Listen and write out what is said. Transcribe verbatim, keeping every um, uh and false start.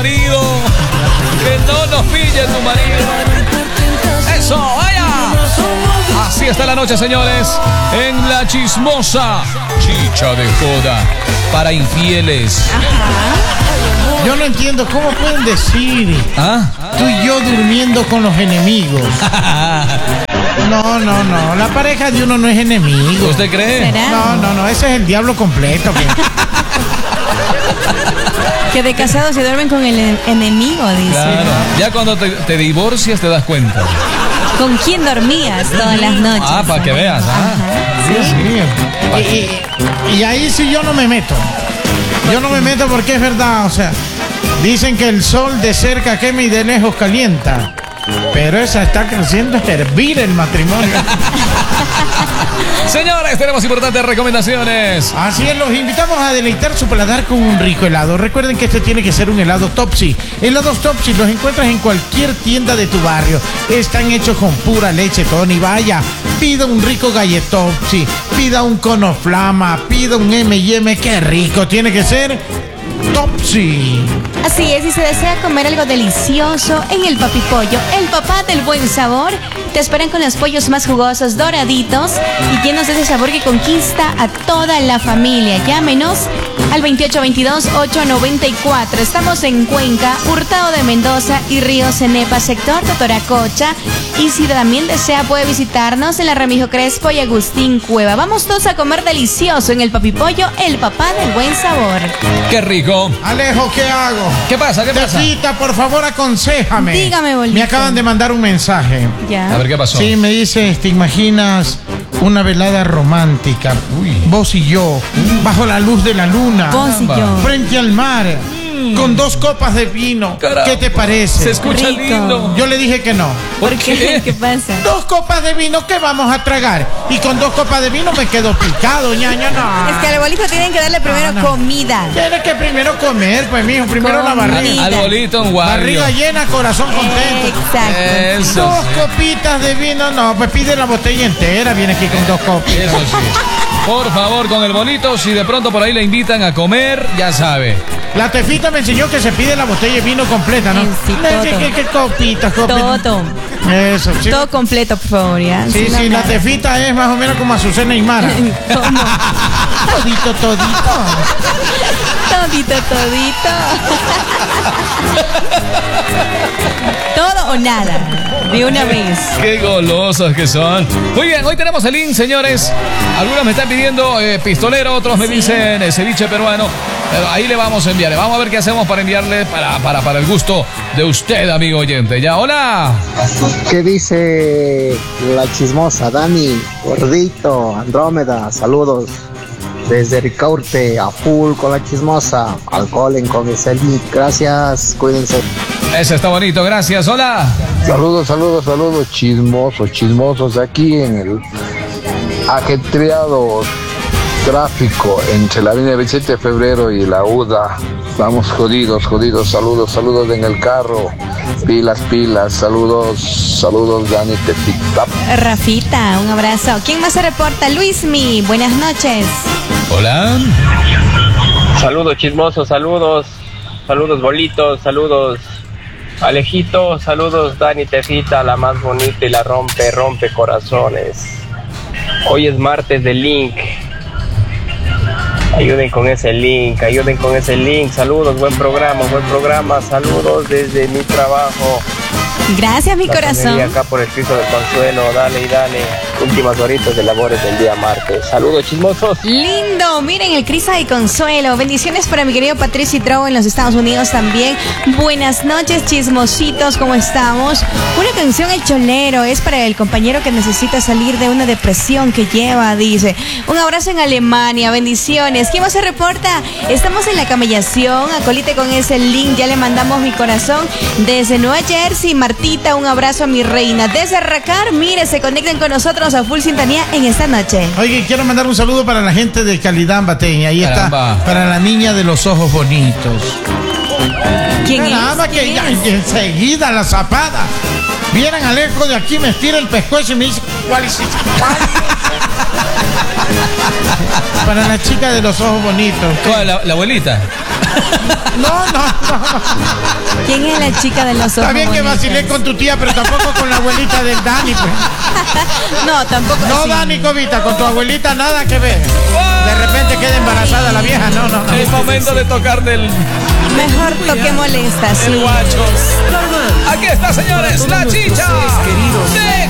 marido. Que no nos pille tu marido. Eso, vaya. Así está la noche, señores. En La Chismosa. Chicha de joda para infieles. Ajá. Yo no entiendo cómo pueden decir ¿Ah? tú y yo durmiendo con los enemigos. No, no, no. La pareja de uno no es enemigo. ¿Usted cree? ¿Será? No, no, no. Ese es el diablo completo. Que... Que de casados se duermen con el en- enemigo, dice. Claro. Ya cuando te, te divorcias te das cuenta. ¿Con quién dormías todas las noches? Ah, para que veas. Ah. Sí, sí. Y, y, y ahí sí yo no me meto. Yo no me meto porque es verdad, o sea, dicen que el sol de cerca quema y de lejos calienta. Pero esa está creciendo a hervir el matrimonio. Señores, tenemos importantes recomendaciones. Así es, los invitamos a deleitar su paladar con un rico helado. Recuerden que este tiene que ser un helado Topsy. Helados Topsy los encuentras en cualquier tienda de tu barrio. Están hechos con pura leche, Tony. Vaya, pida un rico galletopsy, pida un cono flama, pida un eme y eme. Qué rico, tiene que ser Topsy. Así es, si se desea comer algo delicioso en el Papi Pollo, el papá del buen sabor, te esperan con los pollos más jugosos, doraditos y llenos de ese sabor que conquista a toda la familia. Llámenos al veintiocho veintidós, ochocientos noventa y cuatro. Estamos en Cuenca, Hurtado de Mendoza y Río Cenepa, sector de Toracocha. Y si también desea, puede visitarnos en la Remijo Crespo y Agustín Cueva. Vamos todos a comer delicioso en el Papi Pollo, el papá del buen sabor. Qué rico. Alejo, ¿qué hago? ¿Qué pasa? ¿Qué pasa? Tefita, por favor, aconséjame. Dígame, Bolito. Me acaban de mandar un mensaje. Ya. A ver, ¿qué pasó? Sí, me dice, ¿te imaginas una velada romántica? Uy. Vos y yo, bajo la luz de la luna, Vos y yo. frente al mar, con dos copas de vino. Caramba. ¿Qué te parece? Se escucha Rico. lindo. Yo le dije que no. ¿Por qué? ¿Qué pasa? Dos copas de vino, ¿qué vamos a tragar? Y con dos copas de vino me quedo picado, ñaña, no. Es que al bolito tienen que darle primero No, no. comida. Tienes que primero comer, pues, mijo, primero la Comida. barriga. Al bolito un guardio. Barriga llena, corazón contento. Exacto. Eso Dos sí. copitas de vino, no, pues pide la botella entera, viene aquí con dos copitas. Eso sí. Por favor, con el bolito, si de pronto por ahí le invitan a comer, ya sabe. La Tefita me enseñó que se pide la botella de vino completa, ¿no? Sí, todo. ¿Qué, qué, qué copitas, copitas? Todo. Eso, sí. Todo completo, por favor, ya. Sí, Sin sí, la nada. Tefita es más o menos como Azucena y Mara. ¿Cómo? Todito, todito. Todito, todito. Todo o nada. De una vez. Qué golosos que son. Muy bien, hoy tenemos el link, señores. Algunos me están pidiendo eh, pistolero, otros me dicen eh, ceviche peruano. Eh, ahí le vamos a enviar. Vamos a ver qué hacemos para enviarle para, para, para el gusto de usted, amigo oyente. Ya, hola. ¿Qué dice la chismosa? Dani, Gordito, Andrómeda, saludos. Desde Ricaurte, a full con la chismosa. Alcohol en Comicelli. Gracias, cuídense. Ese está bonito, gracias. Hola. Saludos, saludos, saludos, chismosos, chismosos, aquí en el ajetreado tráfico entre la avenida veintisiete de febrero y la UDA. Vamos jodidos, jodidos, saludos, saludos en el carro. Pilas, pilas, saludos, saludos, Dani Tefita. Rafita, un abrazo. ¿Quién más se reporta? Luismi, buenas noches. Hola. Saludos chismosos, saludos, saludos bolitos, saludos Alejito, saludos Dani Tefita, la más bonita y la rompe, rompe corazones. Hoy es martes de link. Ayuden con ese link, ayuden con ese link. Saludos, buen programa, buen programa. Saludos desde mi trabajo. Gracias, mi La corazón. panadería acá por el piso del Consuelo. Dale y dale. Últimas horitas de labores del día martes. Saludos chismosos. Lindo, miren el Crisa y Consuelo. Bendiciones para mi querido Patricio y Trovo en los Estados Unidos también. Buenas noches, chismositos, ¿cómo estamos? Una canción El Cholero es para el compañero que necesita salir de una depresión que lleva, dice. Un abrazo en Alemania, bendiciones. ¿Quién más se reporta? Estamos en la camellación, acolite con ese link, ya le mandamos mi corazón. Desde Nueva Jersey, Martita, un abrazo a mi reina. Desde Racar, mire, se conectan con nosotros a full sintonía en esta noche. Oye, quiero mandar un saludo para la gente de Calidad Bateña. Ahí Caramba. está, para la niña de los ojos bonitos. ¿Quién Caramba, es? que ¿Quién ya, es? y enseguida la zapada. Vieran Alejo de aquí, me estira el pescuezo y me dice, ¿cuál es esa? ¿Cuál? Para la chica de los ojos bonitos. ¿Cuál, la, la abuelita? No, no, no. ¿Quién es la chica de los ojos Está bien que bonitos? vacilé con tu tía, pero tampoco con la abuelita del Dani, pues. No, tampoco. No, sí. Dani, Covita, con tu abuelita nada que ver. De repente queda embarazada la vieja, no, no, no. Es momento de tocar del Mejor toquémosle esta, sí. el guacho. Aquí está, señores, la chicha de